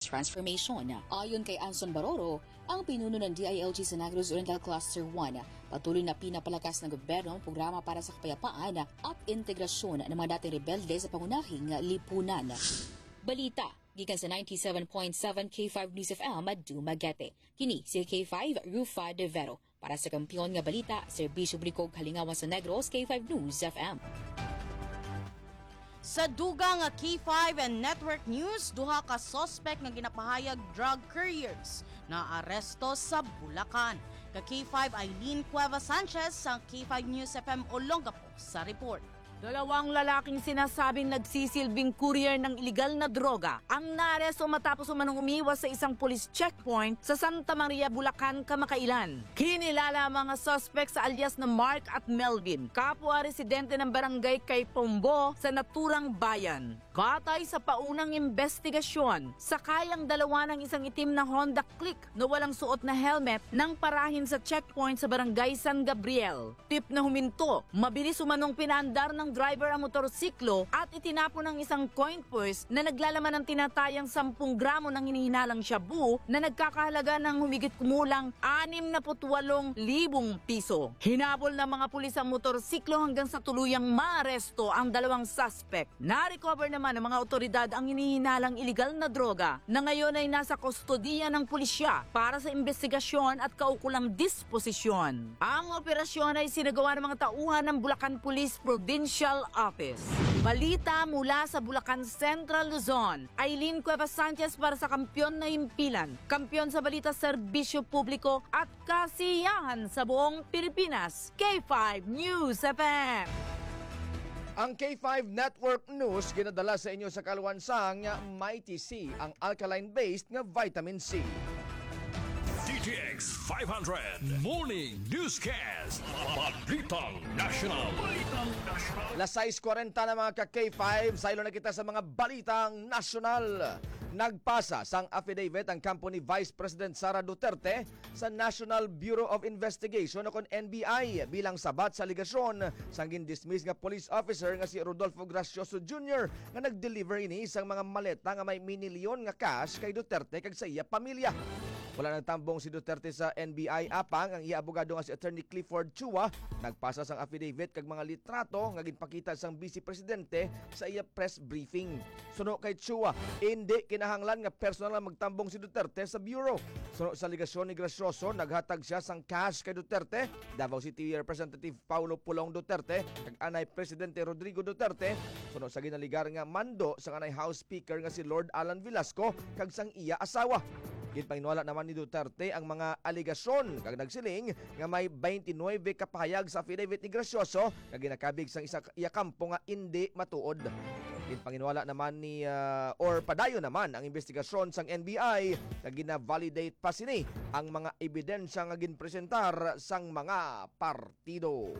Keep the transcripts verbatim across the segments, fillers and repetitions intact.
transformation. Ayon kay Anson Baroro, ang pinuno ng D I L G sa Negros Oriental Cluster one, patuloy na pinapalakas ng gobyerno ang programa para sa kapayapaan at integrasyon ng mga dating rebelde sa pangunahing lipunan. Balita gikan sa ninety-seven point seven K five News F M at Dumaguete. Kini si K five Rufa De Vero. Para sa kampiyon nga balita, Serbisyo Publiko Kalingawan sa Negros, K five News F M. Sa dugang nga K five and Network News, duha ka suspect nga ginapahayag drug couriers na aresto sa Bulacan. Ka K five Eileen Cueva Sanchez sa K five News F M Olongapo sa report. Dalawang lalaking sinasabing nagsisilbing courier ng iligal na droga ang naaresto matapos umanong umiwas sa isang police checkpoint sa Santa Maria, Bulacan, kamakailan. Kinilala ang mga suspect sa alias na Mark at Melvin, kapwa residente ng barangay kay Pombo sa naturang bayan. Batay sa paunang investigasyon, sakay ang dalawa ng isang itim na Honda Click na walang suot na helmet nang parahin sa checkpoint sa barangay San Gabriel. Tip na huminto, mabilis umanong pinandar ng driver ang motorsiklo at itinapon ng isang coin purse na naglalaman ng tinatayang sampung gramo ng hinihinalang shabu na nagkakahalaga ng humigit kumulang anim na putwalong libong piso. Hinabol ng mga pulis ang motorsiklo hanggang sa tuluyang maaresto ang dalawang suspect. Na-recover naman ng mga otoridad ang hinihinalang iligal na droga na ngayon ay nasa kustodiya ng pulisya para sa investigasyon at kaukulang disposisyon. Ang operasyon ay sinagawa ng mga tauhan ng Bulacan Police Provincial Office. Balita mula sa Bulacan Central, Luzon. Eileen Cueva Sanchez para sa Kampiyon na Himpilan, kampiyon sa balita, serbisyo publiko at kasiyahan sa buong Pilipinas. K five News F M. Ang K five Network News ginadala sa inyo sa kalwansang Mighty C, ang alkaline-based nga vitamin C. D T X five hundred Morning Newscast. Balitang National. Balitang National. Las sais kuwarenta na mga ka-K five, saylo na kita sa mga balitang nasyonal. Nagpasa sang affidavit ang kampo ni Vice President Sara Duterte sa National Bureau of Investigation o kon N B I bilang sabat sa aligasyon sang gindismiss nga police officer nga si Rodolfo Gracioso Junior nga nag-deliver ini sang mga maleta nga may minilyon nga cash kay Duterte kag sa iya pamilya. Wala nang tambong si Duterte sa N B I apang ang iya abogado nga si Attorney Clifford Chua nagpasa sang affidavit kag mga litrato nga ginpakita sang Vice Presidente sa iya press briefing. Suno kay Chua, hindi kinahanglan nga personal nga magtambong si Duterte sa bureau. Suno sa aligasyon ni Gracioso, naghatag siya sang cash kay Duterte, Davao City Representative Paulo Pulong Duterte kag anay Presidente Rodrigo Duterte. Suno sa ginaligar nga mando sang anay House Speaker nga si Lord Alan Velasco kag sang iya asawa. Ginpanghinwala naman ni Duterte ang mga aligasyon kag nagsiling nga may twenty-nine kapahayag sa affidavit ni Gracioso kag ginakabig sang isa iya kampo nga hindi matuod. Ginpanghinwala naman ni uh, or padayo naman ang investigasyon sang N B I kag gina-validate pa sini ang mga ebidensya nga ginpresentar sang mga partido.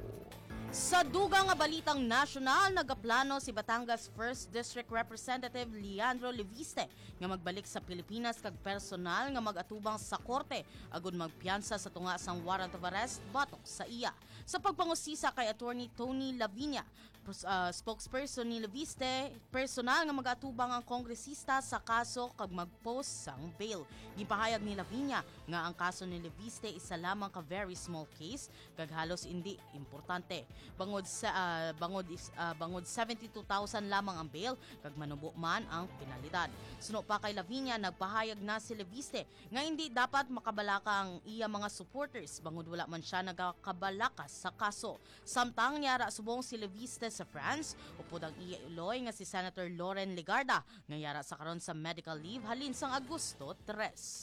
Sa dugang nga balitang nasyonal, nagaplano si Batangas first District Representative Leandro Leviste nga magbalik sa Pilipinas kag personal nga magatubang sa korte agud magpiyansa sa tunga sang warrant of arrest batok sa iya. Sa pagpangusisa kay Attorney Tony Lavinia, uh, spokesperson ni Leviste, personal nga magatubang ang kongresista sa kaso kag magpost sang bail. Gipahayag ni Lavinia nga ang kaso ni Leviste isa lamang ka very small case kag halos hindi importante. Bangod sa uh, bangod uh, bangod seventy-two thousand lamang ang bail kag manubo man ang penalidad. Suno pa kay Lavinia, nagpahayag na si Leviste nga hindi dapat makabalaka ang iya mga supporters bangod wala man siya nagakabalakas sa kaso. Samtang yara subong si Leviste sa France, upod ang iya iloy nga si Senator Loren Legarda nga yara sa karon sa medical leave halin sang Agosto tres.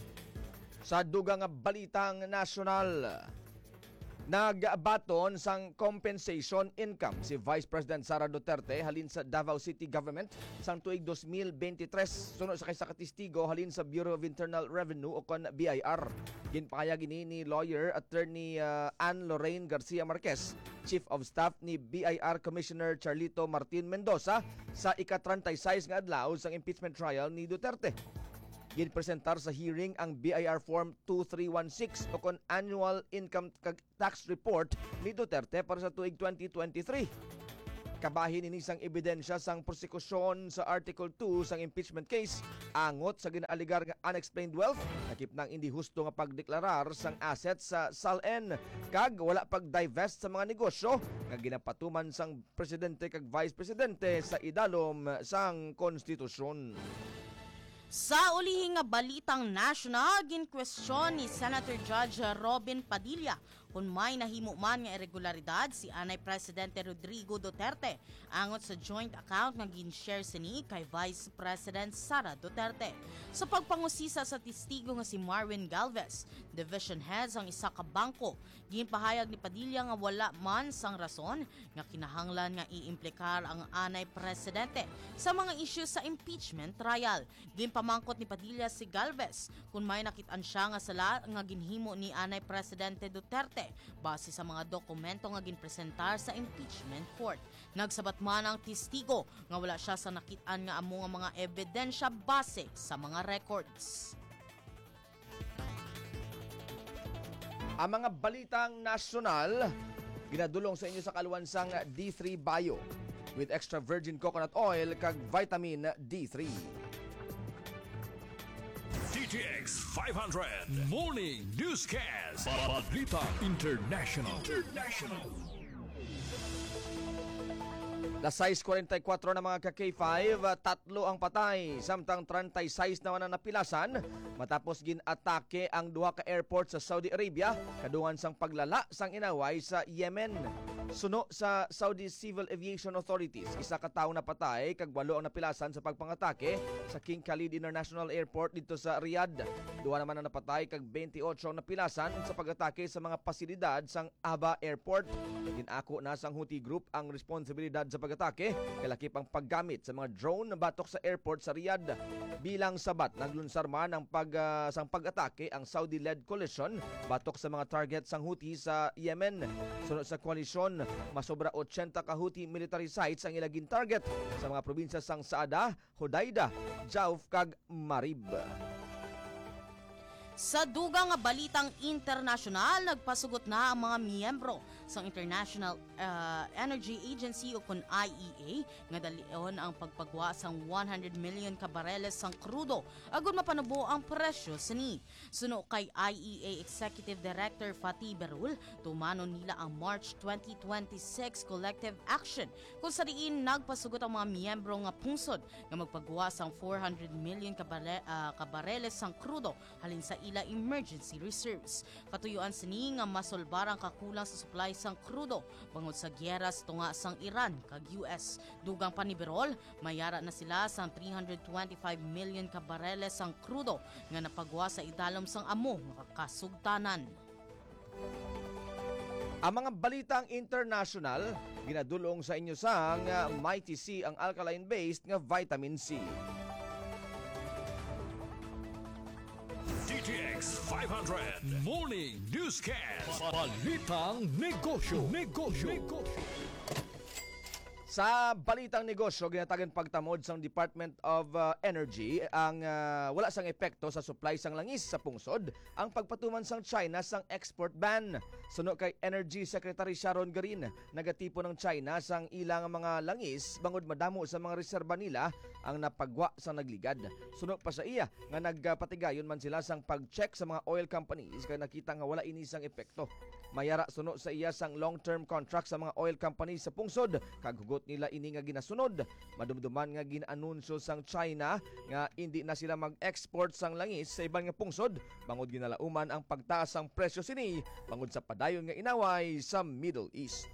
Sa dugang balitang nasyonal, nagbaton sang compensation income si Vice President Sara Duterte halin sa Davao City Government sang tuig twenty twenty-three sunod sa kay sa katistigo halin sa Bureau of Internal Revenue o kon B I R. Ginpahayag ini ni lawyer attorney uh, Ann Lorraine Garcia Marquez, Chief of Staff ni B I R Commissioner Charlito Martin Mendoza sa ika-thirty-six nga adlaw sang impeachment trial ni Duterte. Ginpresentar sa hearing ang B I R Form two three one six o kon Annual Income Tax Report ni Duterte para sa tuig twenty twenty-three. Kabahin ini sang ebidensya sang prosekusyon sa Article two sang impeachment case angot sa ginaaligar nga unexplained wealth nakip nang hindi husto nga pagdeklarar sang assets sa S A L N kag wala pag-divest sa mga negosyo nga ginapatuman sang presidente kag vice presidente sa idalom sang konstitusyon. Sa ulihing nga balitang national, ginkwestiyon ni Senator Judge Robin Padilla kung may nahimo man nga irregularidad si Anay Presidente Rodrigo Duterte angot sa joint account nga gin-share sini kay Vice President Sara Duterte. Sa pagpangusisa sa testigo nga si Marvin Galvez, division head sang isa ka bangko, ginpahayag ni Padilla nga wala man sang rason nga kinahanglan nga iimplikar ang Anay Presidente sa mga issues sa impeachment trial. Ginpamangkot ni Padilla si Galvez kung may nakitaan siya nga sala nga ginhimo ni Anay Presidente Duterte base sa mga dokumento nga ginpresentar sa impeachment court. Nagsabat man ang testigo nga wala siya sa nakitaan nga amo nga mga ebidensya base sa mga records. Ang mga balitang nasyonal ginadulong sa inyo sa kaluwansang D three Bio with extra virgin coconut oil kag vitamin D three. D T X five hundred Morning Newscast. Balitang International. International. Las sais forty-four na mga ka-K five, tatlo ang patay, samtang thirty-six naman ang napilasan matapos gin-atake ang duha ka airport sa Saudi Arabia kadungan sang paglala sang inaway sa Yemen. Suno sa Saudi Civil Aviation Authorities, isa ka tawo na patay kag walo ang napilasan sa pagpangatake sa King Khalid International Airport dito sa Riyadh. Duha naman ang napatay kag twenty-eight ang napilasan sa pag-atake sa mga pasilidad sang Aba Airport. Ginako na sang Houthi Group ang responsibilidad sa pag-atake kalakip ang paggamit sa mga drone na batok sa airport sa Riyadh. Bilang sabat, naglunsar man ang pag, uh, sang pag-atake ang Saudi-led coalition batok sa mga target sang Houthi sa Yemen. Sunod sa koalisyon, masobra eighty ka Houthi military sites ang ilaging target sa mga probinsya sang Saada, Hodeidah, Jauf kag Marib. Sa dugang nga balitang internasyonal, nagpasugot na ang mga miyembro sa International uh, Energy Agency o kun I E A nga dalion ang pagpagwa sang one hundred million ka bareles sang krudo agud mapanubo ang presyo sini. Suno kay I E A Executive Director Fatih Birol, tumanon nila ang March twenty twenty-six collective action kung sa diin nagpasugot ang mga miyembro nga pungsod nga magpagwa sang four hundred million ka, bare, uh, ka bareles sang krudo halin sa ila emergency reserves. Katuyuan sini nga masolbarang kakulang sa supply sang krudo bangod sa gyera sa tunga sang Iran kag U S. Dugang pa ni Birol, mayara na sila sang three hundred twenty-five million ka bareles sang krudo nga napagwa sa idalom sang amo nga kasugtanan. Ang mga balitang international ginadulong sa inyo sang uh, Mighty C ang alkaline-based nga vitamin C. D T X five hundred Morning Newscast. Balitang Negosyo. Negosyo. Negosyo. Sa balitang negosyo, ginatagan pagtamod sang Department of uh, Energy ang uh, wala sang epekto sa supply sang langis sa pungsod ang pagpatuman sang China sang export ban. Suno kay Energy Secretary Sharon Garin, nagatipo ng China sang ilang mga langis bangod madamo sa mga reserba nila ang napagwa sang nagligad. Suno pa sa iya nga nagpatigayon man sila sang pag-check sa mga oil companies kay nakita nga wala ini sang epekto. Mayara suno sa iya sang long-term contract sa mga oil companies sa pungsod kag hugot nila ini nga ginasunod. Madumduman nga ginanunsyo sang China nga hindi na sila mag-export sang langis sa ibang nga pungsod bangod ginalauman ang pagtaas sang presyo sini bangod sa padayon nga inaway sa Middle East.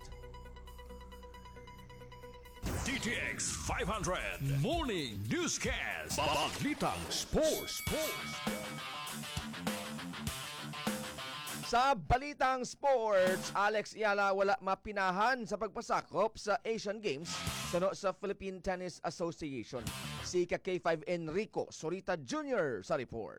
D T X five hundred Morning Newscast. Balitang Sports. Sports. Sa balitang sports, Alex Yala wala mapinahan sa pagpasakop sa Asian Games suno sa Philippine Tennis Association. Si ka K five Enrico Sorita Junior sa report.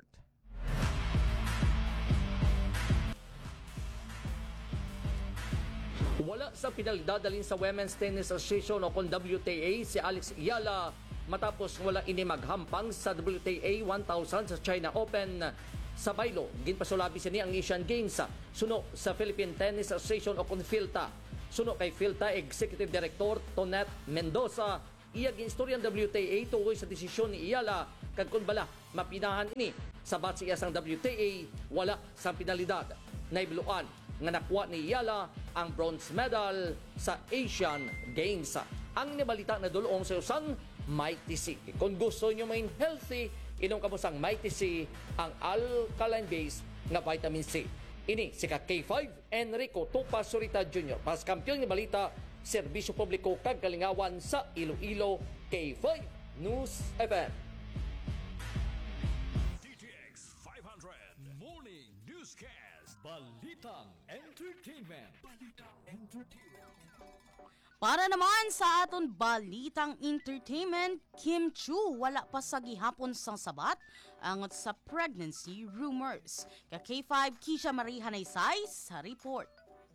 Wala sa pinalidadalin sa Women's Tennis Association o kung W T A si Alex Yala matapos wala ini maghampang sa W T A one thousand sa China Open. Sa baylo, ginpasulabi sini ang Asian Games suno sa Philippine Tennis Association o kung PhilTA. Suno kay Philta Executive Director Tonet Mendoza, iya ginstorya ng W T A tuloy sa desisyon ni Iyala kag kun bala mapinahan ini sa batsi sang W T A wala sang penalidad. Naibiluan nga nakuha ni Iyala ang bronze medal sa Asian Games. Ang nibalita na dulong sa usang Mighty C. Kung gusto nyo main healthy, inom ka mo sang Mighty C, ang alkaline base nga vitamin C. Ini si K five Enrico Tupas Surita Junior Pas kampiyon ng balita, serbisyo publiko kag kalingawan sa Iloilo, K five News F M. D T X five hundred Morning Newscast. Balitang Entertainment. Balitang Entertainment. Para naman sa aton balitang entertainment, Kim Chu wala pa sa gihapon sang sabat angot sa pregnancy rumors. Ka K five Kisha Marie Hanaysay sa report.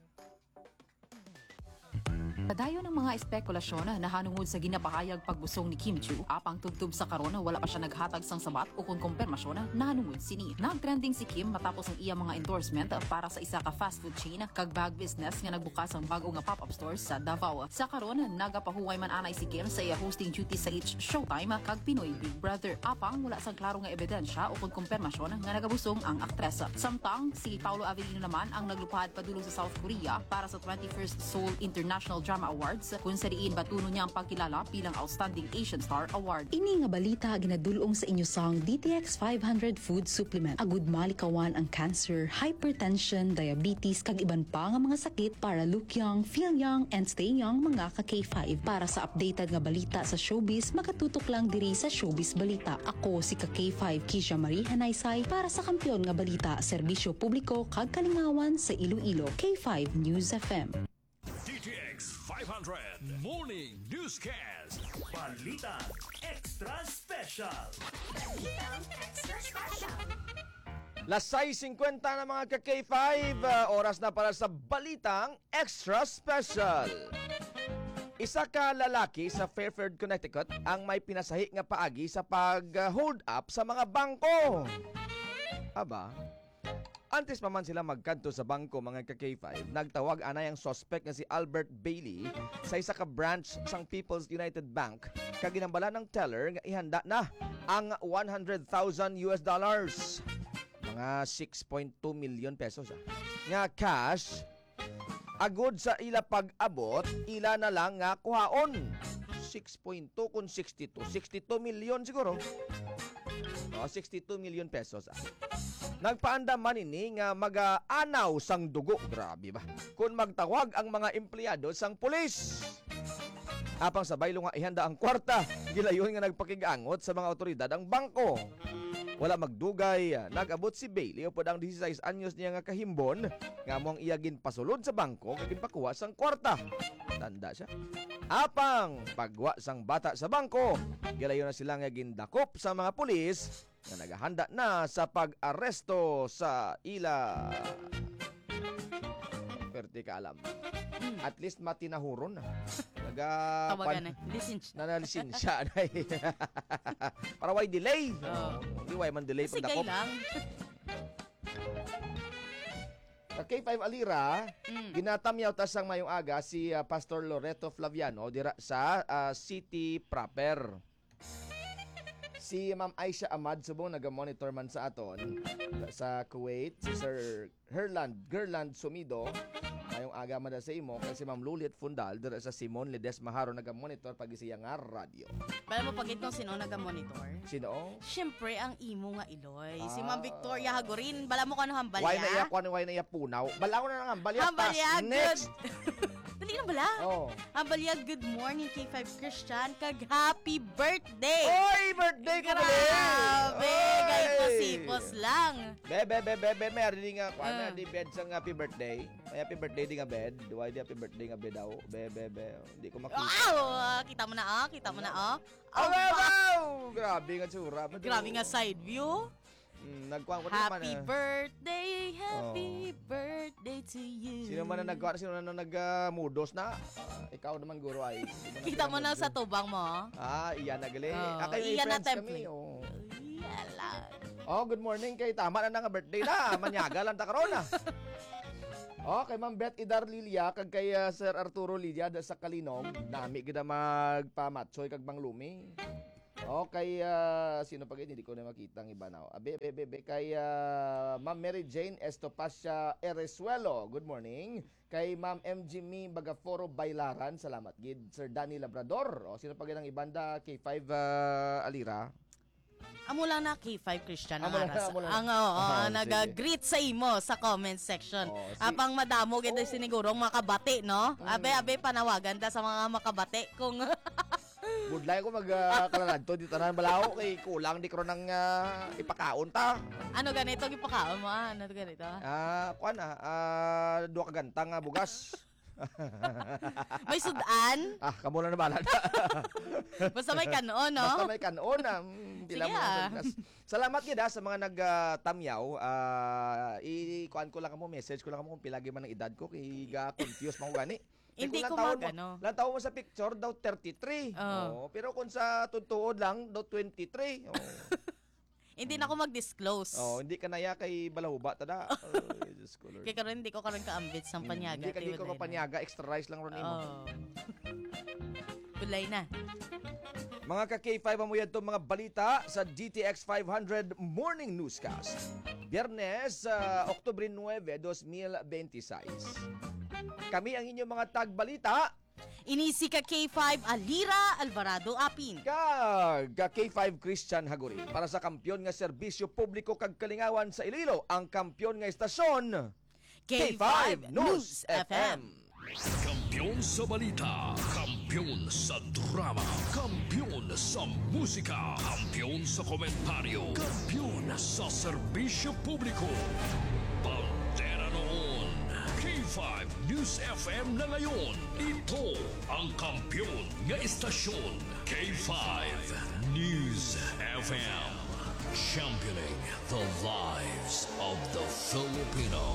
Padayon ng mga espekulasyon na hanungod sa ginapahayag pagbusong ni Kim Chu, apang tubtub sa karon wala pa siya naghatag sang sabat o kung kumpirmasyon na hanungod sini. Nagtrending si Kim matapos ang iya mga endorsement para sa isa ka fast food chain kag bag business nga nagbukas ang bago nga pop-up stores sa Davao. Sa karon nagapahuway man anay si Kim sa iya hosting duty sa H Showtime kag Pinoy Big Brother. Apang wala sang klaro nga ebidensya o kung kumpirmasyon nga nagabusong ang aktresa. Samtang si Paulo Avellino naman ang naglupad padulong sa South Korea para sa twenty-first Seoul International Drama Awards kung sa diin batuno niya ang pagkilala bilang Outstanding Asian Star Award. Ini nga balita ginadulong sa inyo sang D T X five hundred Food Supplement. Agud malikawan ang cancer, hypertension, diabetes kag iban pa nga mga sakit para look young, feel young, and stay young mga ka K five. Para sa updated nga balita sa showbiz, makatutok lang diri sa Showbiz Balita. Ako si ka K five Kisha Marie Hanaysay para sa kampiyon nga balita, serbisyo publiko kag kalingawan sa Iloilo, K five News F M. D T X five hundred Morning Newscast. Balitang Extra Special. Lasay fifty na mga ka K five, uh, oras na para sa Balitang Extra Special. Isa ka lalaki sa Fairfield, Connecticut ang may pinasahi nga paagi sa pag-hold up sa mga bangko. Aba, antes pa man sila magkanto sa bangko mga ka K five, nagtawag anay ang suspect nga si Albert Bailey sa isa ka branch sang People's United Bank kag ginambala ng teller nga ihanda na ang one hundred thousand U S dollars. Mga six point two million pesos ah. Nga cash agud sa ila pag-abot, ila na lang nga kuhaon. six point two kung sixty-two, sixty-two million siguro. Oh, sixty-two million pesos ah. Nagpaandam man ini nga mag-aanaw sang dugo, grabe ba? Kung magtawag ang mga empleyado sang pulis. Apang sabay nga ihanda ang kwarta, gilayon nga nagpakigangot sa mga otoridad ang bangko. Wala magdugay, nag-abot si Bailey upod ang sixteen anyos niya nga kahimbon nga moang iyagin pasulod sa bangko kag ginpakuha sang kwarta. Tanda siya. Apang pagwa sang bata sa bangko, gilayon na sila nga gindakop sa mga pulis na naghahanda na sa pag-aresto sa ila. Perte ka alam. At least matinahuron na. Naga Tawagan na. Listen. Nanalisin siya. Para why delay? Oh. Hindi why man delay Sige pagdakop. lang. Sa K five Alira, Mm. ginatamyaw tas sang mayong aga si uh, Pastor Loreto Flaviano dira sa uh, city proper. Si Ma'am Aisha Ahmad subong naga-monitor man sa aton sa Kuwait, si Sir Herland Gerland Sumido ngayong aga man sa imo kasi Ma'am Lulit Fundal dira sa Simon Ledes Maharo naga-monitor pag siya nga radyo. Bala mo pagit nung sino naga-monitor? Sino? Siyempre, ang imo nga Iloy. Si Ah. Ma'am Victoria Hagorin. Bala mo ka no hambalya? Why na iya kuan why na iya punaw? Bala ko na lang hambalya. Hambalya, Tas, next. good. Dali na bala? Oh. Hambalya, good morning K five Christian. Kag happy birthday! Oy, birthday ko pala. Grabe! Gay posipos lang. Be, be, be, be, be, may ari nga, kuan, Ah. may di bed sang happy birthday. May happy birthday di nga bed. Why di happy birthday nga bed daw? Be, be, be. Hindi ko makita. Wow! Kita mo na ah, kita mo na ah. Oh, Aba! wow! Grabe nga tsura. Madu- Grabe nga side view. Mm, nagkuhan ko naman. Happy ah. birthday, happy birthday to you. Sino man na nagkuhan, sino na nag-mudos na? Ah, ikaw naman, guro ay. Hindi Kita mo na nag-mudos. sa tubang mo. Ah, iyan na gali. Oh, ah, kayo may iyan na friends kami. template. Oh. Yala. oh, good morning kay. Tama na nga birthday na. Manyaga lang ta karon ah. Okay, Ma'am Beth Idar Lilia kag kay uh, Sir Arturo Lilia da sa Kalinong, nami gid magpamatsoy kag manglumi. Okay, uh, sino pa gid hindi ko na makita ang iba now. Abe, abe, abe, kay uh, Ma'am Mary Jane Estopacia Eresuelo. Good morning. Kay Ma'am M G Mi Bagaforo Bailaran. Salamat gid. Sir Danny Labrador. O sino pa gid ang ibanda K five uh, Alira? Amo lang na K five Christian ang Amo lang, aras. amo lang. Ang oo, Oh, nag-greet sa imo sa comment section. Oh, si- Apang madamo gid sinigurong makabati, no? Abe abe panawagan ta sa mga makabati kung Budlay ko mag-kalanan to dito na balaw kay kulang di ko nang uh, ipakaon ta. ano ganito gipakaon mo? ah? Ano ganito? Ah, kuan ah, ah, duha ka gantang nga bugas. May sudan? Ah, kamo na nabalan. Basta may kanon, no? Basta may kanon ah. Mm, pila Sige, mo ah. bugas. Salamat gid ah, sa mga nagtamyaw. Ah, i-kuan ko lang mo message ko lang mo kung pilagi man ang edad ko kay ga confuse mo gani. Eh, Hindi kung ko lang taon magano. mo, lang taon mo sa picture daw thirty-three. Oh. Oh, pero kung sa tutuod lang daw twenty-three. Oh. Hindi na ako mag-disclose. Oh, hindi ka naya kay balahuba tada. Ay, Diyos ko Lord. Kaya karon hindi ko karon kaambit sa panyaga. Hindi ka di ko kapanyaga, extra rice lang ron imo. Oh. Bulay na. Mga ka-K five mo yan mga balita sa D T X five hundred Morning Newscast. Biyernes, uh, Oktubre nine, twenty twenty-six. Kami ang inyong mga tagbalita. Inisi ka K five Alira Alvarado Apin. Kag ka-K five Christian Haguri. Para sa kampyon nga serbisyo publiko kag kalingawan sa Iloilo, ang kampyon nga estasyon K five News F M. Kampiyon sa balita, kampiyon sa drama, kampiyon sa musika, kampiyon sa komentaryo, kampiyon sa serbisyo publiko. Bandera noon, K five News F M na ngayon. Ito ang kampiyon nga istasyon, K five News F M. Championing the lives of the Filipino.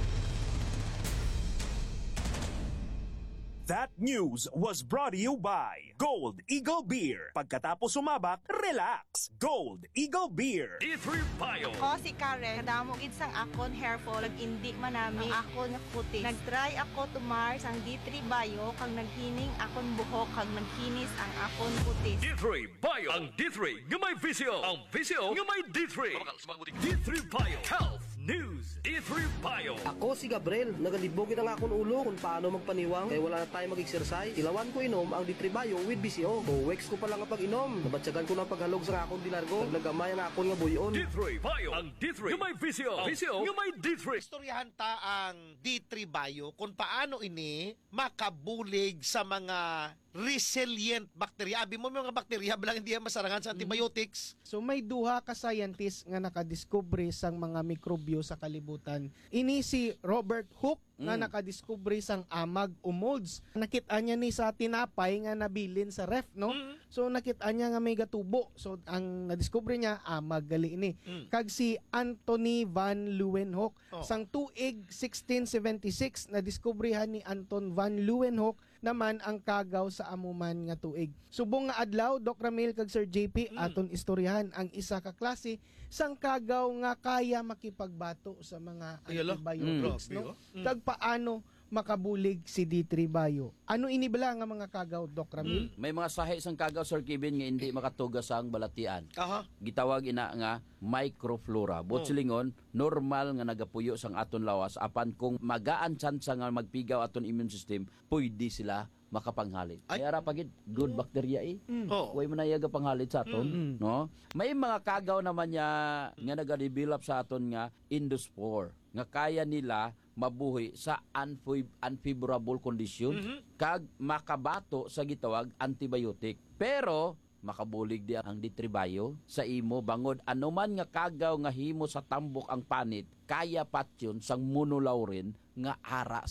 That news was brought to you by Gold Eagle Beer. Pagkatapos sumabak, relax. Gold Eagle Beer. D three Bio. Ako si Karen, kadamo gid sang akon hair fall, nag-indi man nami ang akon nga puti. Nag-try ako tumar sang D three Bio kang naghining akon buhok kang nagkinis ang akon puti. D three Bio. Ang D three nga may visio. Ang visio nga may D three. D three Bio. Health News. D three Bio. Ako si Gabriel, nagalibogin ang akong ulo kung paano magpaniwang kaya wala na tayo mag-exercise. Ilawan ko inom ang D three Bio with B C O. O weeks ko pa lang ang pag-inom. Nabatsagan ko ng paghalog sa akong dilargo. Naglagamay ang akong nga buyon. D three Bio. Ang D three nga may visio. Ang visio nga may D three. Istoryahan ta ang D three Bio kung paano ini makabulig sa mga resilient bacteria. Abi mo mga bacteria bilang hindi masarangan sa antibiotics. So may duha ka scientist nga nakadiskubre sang mga mikrobyo sa kalibutan. Ini si Robert Hooke nga Mm. nakadiskubre sang amag o molds. Nakita niya ni sa tinapay nga nabilin sa ref, no? Mm. So nakita niya nga may gatubo. So ang nadiskubre niya amag gali ini. Mm. Kag si Anthony van Leeuwenhoek Oh. sang tuig sixteen seventy-six nadiskubrihan ni Anton van Leeuwenhoek naman ang kagaw sa amuman nga tuig. Subong nga adlaw, Doc Ramil kag Sir J P, Mm. aton istoryahan ang isa ka klase sang kagaw nga kaya makipagbato sa mga Ayala. antibiotics, Mm. no? Grabe, oh. Mm. Kag paano makabulig si D three Bio. Ano inibala nga mga kagaw, Doc Ramil? May mga sahi sang kagaw, Sir Kevin, nga hindi makatugas ang balatian. Aha. Gitawag ina nga microflora. Bot silingon, normal nga nagapuyo sang aton lawas apan kung magaan chance nga magpigaw aton immune system, pwede sila makapanghalit. Ay. Kaya ra pagid good bacteria eh. Oh. Way manayaga panghalit sa aton, no? May mga kagaw naman niya nga nagadevelop sa aton nga endospore nga kaya nila mabuhi sa unfav- unfavorable condition kag makabato sa gitawag antibiotic. Pero makabulig di ang D three Bio sa imo bangod anuman nga kagaw nga himo sa tambok ang panit kaya patyon sang monolaurin nga ara sa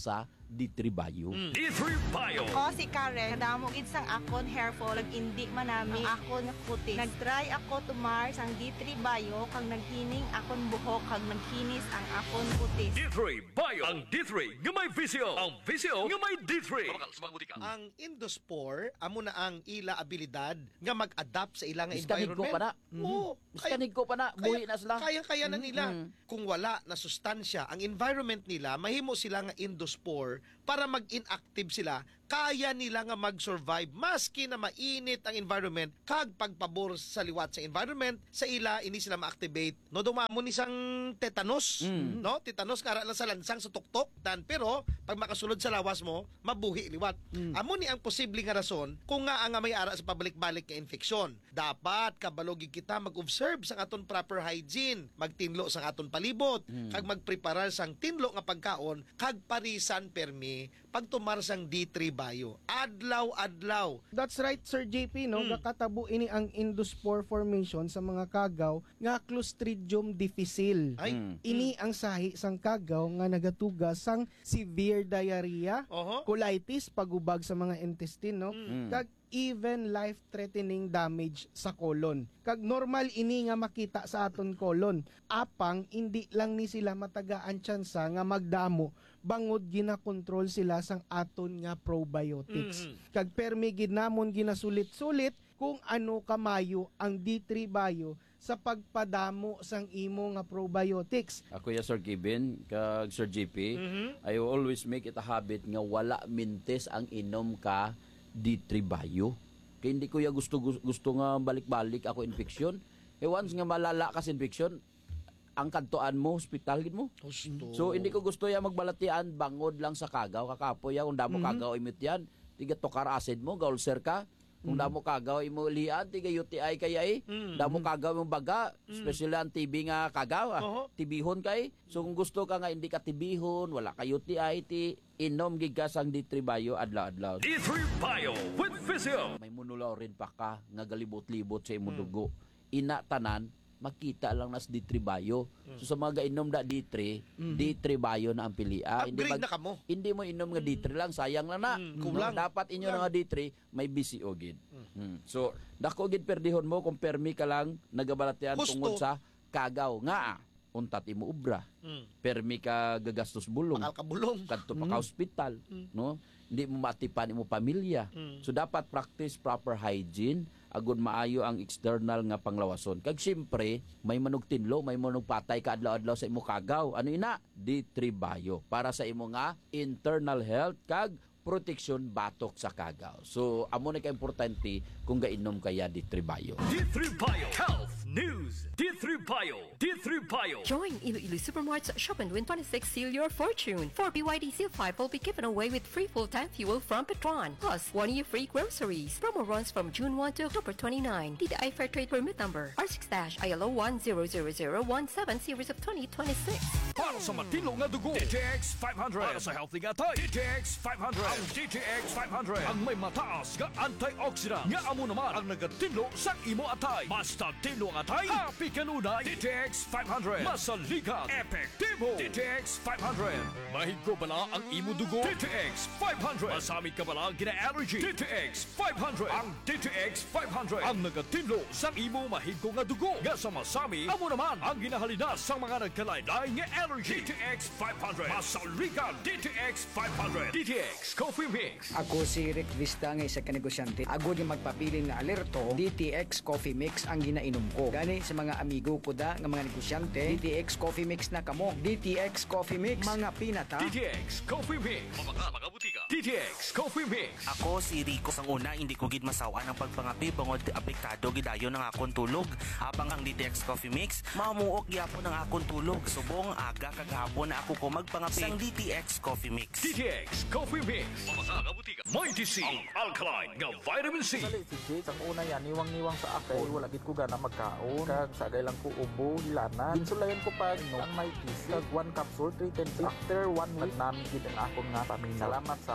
D three Bio. D three Bio. Ako si Karen, kadamo gid sang akon hair fall, ag indi manami ang akon kutis. Nagtry ako tumar sang D three Bio kag naghining akon buhok kag naghinis ang akon kutis. D three Bio. Ang D three nga may visyo. Ang visyo nga may D three. Ang Indospore amo na ang ila abilidad nga mag-adapt sa ilang Iskanig ko environment. pa na. Oo. Iskanig ko pa na. Buhi na sila. Kaya-kaya na nila. Mm. Kung wala na sustansya, ang environment nila, mahimo sila nga Indospore para mag-inactive sila, kaya nila nga mag-survive maski na mainit ang environment kag pagpabor sa liwat sa environment sa ila ini sila ma-activate no dumamon isang tetanus Mm. no tetanus kara lang sa lansang sa tuktok dan pero pag makasulod sa lawas mo mabuhi liwat amo ni ang posible nga rason kung nga ang may ara sa pabalik-balik nga infeksyon dapat kabalogig kita mag-observe sa aton proper hygiene magtinlo sa aton palibot Mm. kag magpreparar sang tinlo nga pagkaon kag parisan permi pagtumar sang D three Bio. Adlaw-adlaw. That's right, Sir J P, no? Mm. Gakatabo ini ang Indospore formation sa mga kagaw nga Clostridium difficile. Ay. Mm. Ini ang sahi sang kagaw nga nagatugas sang severe diarrhea, Oho. colitis, pagubag sa mga intestine, no? Mm. Kag even life-threatening damage sa colon. Kag normal ini nga makita sa aton colon. Apang, hindi lang ni sila matagaan tsansa nga magdamo bangod gina-control sila sang aton nga probiotics. Mhm. Kag permi gid namon ginasulit-sulit kung ano kamayo ang D three Bio sa pagpadamo sang imo nga probiotics. Ako ya Sir Kevin, kag Sir J P, Mhm. I will always make it a habit nga wala mintes ang inom ka D three Bio. Kaya hindi ko ya gusto gusto nga balik-balik ako infeksyon. E once nga malala ka sa infeksyon, ang kantuan mo, hospital gid mo. Gusto. So hindi ko gusto ya magbalatian bangod lang sa kagaw, kakapo ya kung damo Mhm. kagaw imit yan. Tiga tokar acid mo, gaulser ka. Kung damo kagaw imo lian, tiga U T I kaya eh. Mhm. Damo kagaw yung baga, especially ang T B nga kagaw, ah. Oho. Tibihon kay. So kung gusto ka nga hindi ka tibihon, wala ka U T I, ti inom gid ka sang D three Bio adlaw-adlaw. D three Bio with visyo. May munulaw rin pa ka nga galibot-libot sa imo dugo. Ina tanan makita lang nas D three Bio. So sa mga gainom da D three, D three Bio na ang pilia. Upgrade mag- na kamo. Hindi mo inom nga D three lang, sayang lang na. Mm, No, kulang. dapat inyo na nga D three, may B C O gid. Mm. So, dako gid perdihon mo kung permi ka lang nagabalatian Husto. tungod sa kagaw nga. Untat imo ubra. Mm. Permi ka gagastos bulong. Bakal kabulong. Kadto pa ka hospital, no? Hindi mo matipan imo pamilya. Mm. So dapat practice proper hygiene agud maayo ang external nga panglawason. Kag siyempre, may manog tinlo, may manog patay ka adlaw-adlaw sa imo kagaw. Ano ina? D three Bio para sa imo nga internal health kag protection batok sa kagaw. So amo na ka importante kung gainom kaya D three Bio. D three Bio Health News. D three Bio. D three Bio. Join Iloilo Supermart's Shop and Win twenty-six Seal Your Fortune. For B Y D Seal five will be given away with free full-time fuel from Petron. Plus, one year free groceries. Promo runs from June first to October twenty-ninth. D T I Fair Trade Permit Number R six I L O one zero zero zero one seven Series of twenty twenty-six. Para sa matino nga dugo, D T X five hundred. Para sa healthy nga tay, D T X five hundred. Ang D T X five hundred ang may mataas nga antioxidant nga amo naman ang nagatinlo sa imo atay. Basta tinlo ang atay, happy kanunay. D T X five hundred. Masaligan, epektibo. D T X five hundred. Mahigko bala ang imo dugo. D T X five hundred. Masami ka bala gina-allergy. D T X five hundred. Ang D T X five hundred ang nagatinlo sa imo mahigko nga dugo. Nga sa masami, amo naman ang ginahalina sa mga nagkalaylay nga allergy. D T X five hundred. Masaligan. D T X five hundred. D T X Coffee Mix. Ako si Rick Vista nga isa ka negosyante. Agod yung magpapiling na alerto, D T X Coffee Mix ang ginainom ko. Gani sa mga amigo ko da nga mga negosyante, D T X Coffee Mix na kamo. D T X Coffee Mix, mga pinata. D T X Coffee Mix. Mga mga butika. D T X Coffee Mix. Ako si Rico sang una, hindi ko gid masawa ng pagpangapi bangod apektado gidayon ng akong tulog. Habang ang D T X Coffee Mix, mamuok gyapon ng akong tulog. Subong aga kagahapon na ako ko magpangapi sang D T X Coffee Mix. D T X Coffee Mix. Mga mga butika. Mighty C. Ang alkaline nga vitamin C. Sali si Jake, ang una yan, niwang-niwang sa ako, wala gid ko gana magkaon, kag sagay lang ko ubo, hilanan. Ginsulayan ko pa no, ang Mighty C, kag one capsule, three ten. After one week, namin gid ang akong nga pamina. Salamat sa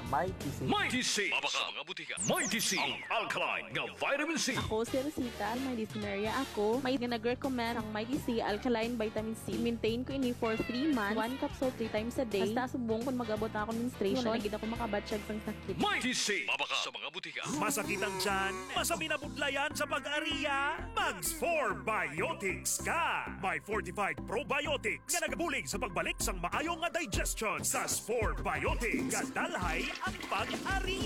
Mighty C. Mighty C. Mabaka mga butika. Mighty C. Ang alkaline nga vitamin C. Ako si Rosita, may dysmenorrhea ako. May nag-recommend ang Mighty C Alkaline Vitamin C. Maintain ko ini for three months, one capsule three times a day. Basta subong kung mag-abot ako menstruation, wala gid ako makabatsyag sang sakit. Mighty C. Mabaka sa mga butika. Masakit ang tiyan, masami na budlayan sa pag-ariya, Mags four Biotics ka! May fortified probiotics nga nagabulig sa pagbalik sang maayong nga digestion sa four Biotics. Kadalhay ang pag-ariya.